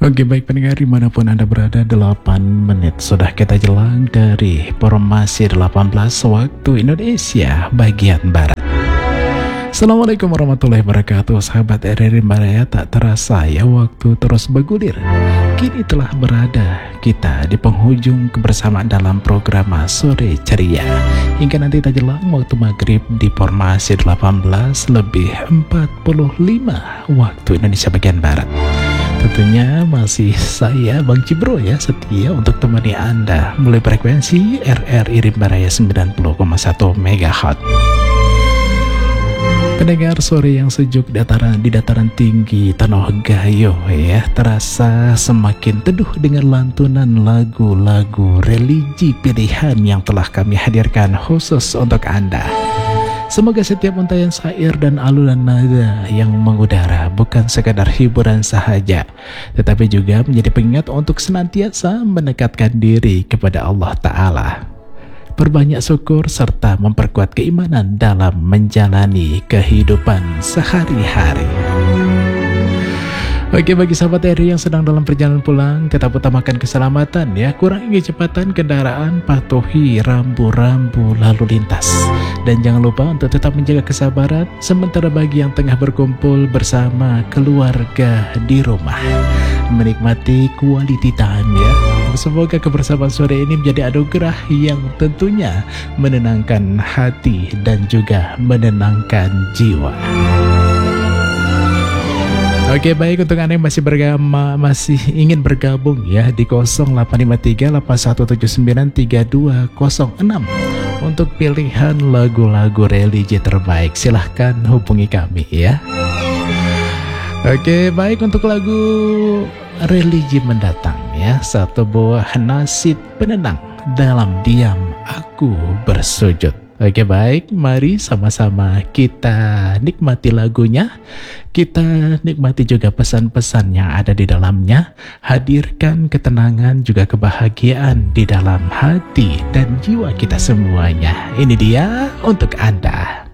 Oke, baik pendengar dimanapun Anda berada, 8 menit sudah kita jelang dari formasi 18 waktu Indonesia bagian Barat. Assalamualaikum warahmatullahi wabarakatuh. Sahabat RRI Baraya, tak terasa ya waktu terus bergulir. Kini telah berada kita di penghujung kebersamaan dalam program Sore Ceria. Hingga nanti tak jelang waktu maghrib di formasi 18 lebih 45 waktu Indonesia bagian Barat. Tentunya masih saya Bang Cibro ya, setia untuk temani Anda mulai frekuensi RRI Rimbaraya 90,1 MHz. Pendengar sore yang sejuk di dataran tinggi Tanah Gayo ya, terasa semakin teduh dengan lantunan lagu-lagu religi pilihan yang telah kami hadirkan khusus untuk Anda. Semoga setiap untayan syair dan alunan nada yang mengudara bukan sekadar hiburan sahaja, tetapi juga menjadi pengingat untuk senantiasa mendekatkan diri kepada Allah Ta'ala. Perbanyak syukur serta memperkuat keimanan dalam menjalani kehidupan sehari-hari. Oke, bagi sahabat RRI yang sedang dalam perjalanan pulang, tetap utamakan keselamatan ya. Kurangi kecepatan kendaraan, patuhi rambu-rambu lalu lintas. Dan jangan lupa untuk tetap menjaga kesabaran. Sementara bagi yang tengah berkumpul bersama keluarga di rumah, menikmati quality time ya. Semoga kebersamaan sore ini menjadi anugerah yang tentunya menenangkan hati dan juga menenangkan jiwa. Oke, baik, untuk Anda yang masih ingin bergabung ya di 085381793206 untuk pilihan lagu-lagu religi terbaik, silahkan hubungi kami ya. Oke, baik, untuk lagu religi mendatang ya, satu buah nasib penenang dalam diam aku bersujud. Oke, baik, mari sama-sama kita nikmati lagunya. Kita nikmati juga pesan-pesan yang ada di dalamnya. Hadirkan ketenangan juga kebahagiaan di dalam hati dan jiwa kita semuanya. Ini dia untuk Anda.